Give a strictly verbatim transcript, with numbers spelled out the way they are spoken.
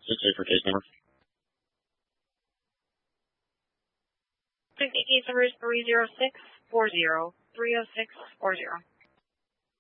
Six eight for case number. Case number is three zero six four zero. three zero six four zero.